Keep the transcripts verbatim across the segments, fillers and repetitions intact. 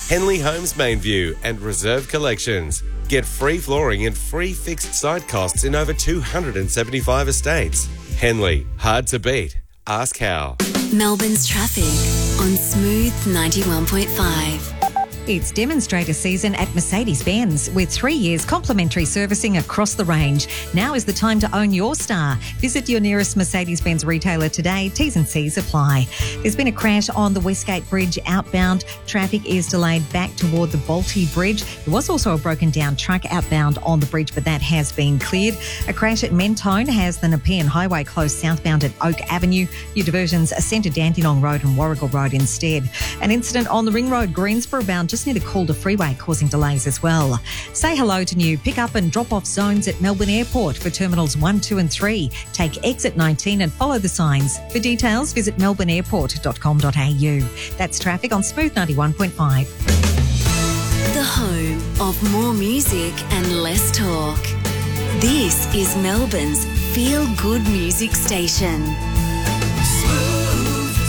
Henley Homes Main View and Reserve Collections. Get free flooring and free fixed site costs in over two hundred seventy-five estates. Henley, hard to beat. Ask how. Melbourne's traffic on Smooth ninety-one point five. It's demonstrator season at Mercedes-Benz with three years complimentary servicing across the range. Now is the time to own your star. Visit your nearest Mercedes-Benz retailer today. T's and C's apply. There's been a crash on the Westgate Bridge outbound. Traffic is delayed back toward the Balti Bridge. There was also a broken down truck outbound on the bridge, but that has been cleared. A crash at Mentone has the Nepean Highway closed southbound at Oak Avenue. New diversions are sent to Dandenong Road and Warrigal Road instead. An incident on the Ring Road, Greensboro bound, just near the Calder Freeway, causing delays as well. Say hello to new pick-up and drop-off zones at Melbourne Airport for Terminals one, two and three. Take exit nineteen and follow the signs. For details, visit melbourne airport dot com dot a u. That's traffic on Smooth ninety-one point five. The home of more music and less talk. This is Melbourne's feel-good music station. Smooth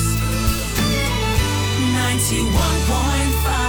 ninety-one point five.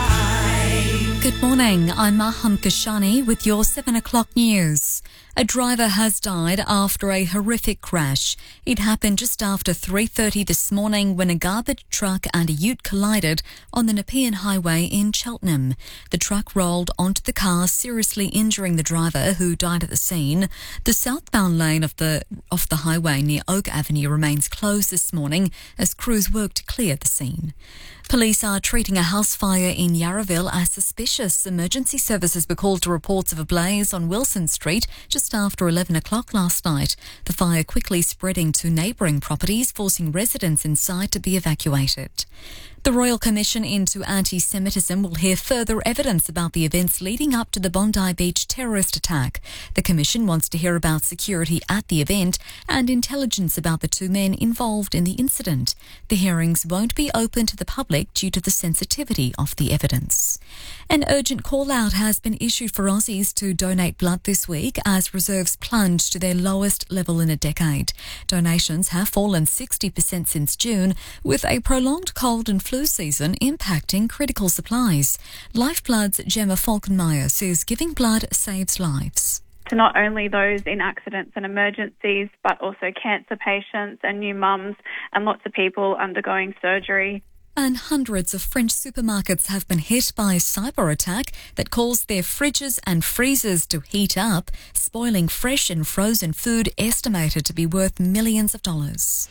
Good morning, I'm Maham Kashani with your seven o'clock news. A driver has died after a horrific crash. It happened just after three thirty this morning when a garbage truck and a ute collided on the Nepean Highway in Cheltenham. The truck rolled onto the car, seriously injuring the driver, who died at the scene. The southbound lane of the off the highway near Oak Avenue remains closed this morning as crews work to clear the scene. Police are treating a house fire in Yarraville as suspicious. Emergency services were called to reports of a blaze on Wilson Street just after eleven o'clock last night. The fire quickly spreading to neighbouring properties, forcing residents inside to be evacuated. The Royal Commission into Anti-Semitism will hear further evidence about the events leading up to the Bondi Beach terrorist attack. The Commission wants to hear about security at the event and intelligence about the two men involved in the incident. The hearings won't be open to the public due to the sensitivity of the evidence. An urgent call-out has been issued for Aussies to donate blood this week as reserves plunge to their lowest level in a decade. Donations have fallen sixty percent since June, with a prolonged cold and flu season impacting critical supplies. Lifeblood's Gemma Falkenmeyer says giving blood saves lives. To not only those in accidents and emergencies, but also cancer patients and new mums and lots of people undergoing surgery. And hundreds of French supermarkets have been hit by a cyber attack that caused their fridges and freezers to heat up, spoiling fresh and frozen food estimated to be worth millions of dollars.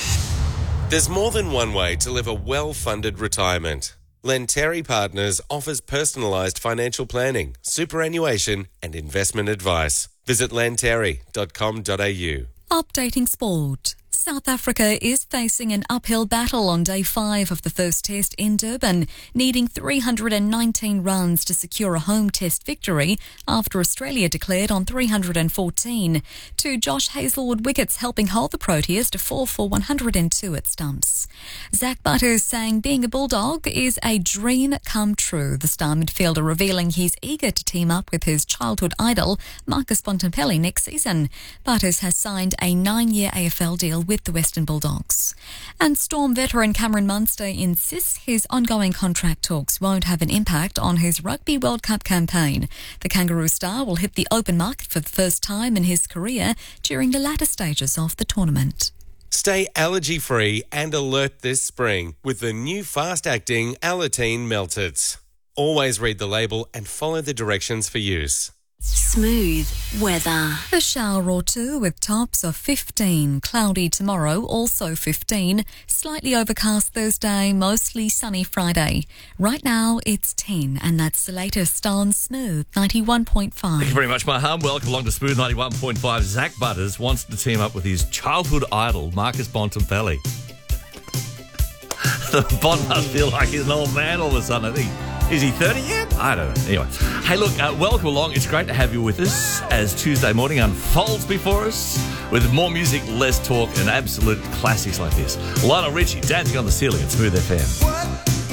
There's more than one way to live a well-funded retirement. Lenteri Partners offers personalised financial planning, superannuation and investment advice. Visit lenteri dot com dot a u. Updating sport. South Africa is facing an uphill battle on day five of the first test in Durban, needing three hundred nineteen runs to secure a home test victory after Australia declared on three hundred fourteen. Two Josh Hazlewood wickets helping hold the Proteas to four for one hundred two at stumps. Zach Butters saying being a Bulldog is a dream come true. The star midfielder revealing he's eager to team up with his childhood idol, Marcus Bontempelli, next season. Butters has signed a nine-year A F L deal with the Western Bulldogs. And Storm veteran Cameron Munster insists his ongoing contract talks won't have an impact on his Rugby World Cup campaign. The Kangaroo star will hit the open market for the first time in his career during the latter stages of the tournament. Stay allergy-free and alert this spring with the new fast-acting Alateen Meltits. Always read the label and follow the directions for use. Smooth weather. A shower or two with tops of fifteen. Cloudy tomorrow, also fifteen. Slightly overcast Thursday, mostly sunny Friday. Right now it's ten, and that's the latest on Smooth ninety-one point five. Thank you very much, Maham. Welcome along to Smooth ninety-one point five. Zach Butters wants to team up with his childhood idol, Marcus Bontempelli. The Bont must feel like he's an old man all of a sudden, I think. Is he thirty yet? I don't know. Anyway. Hey, look, uh, welcome along. It's great to have you with us as Tuesday morning unfolds before us with more music, less talk, and absolute classics like this. Lionel Richie, Dancing on the Ceiling at Smooth F M. What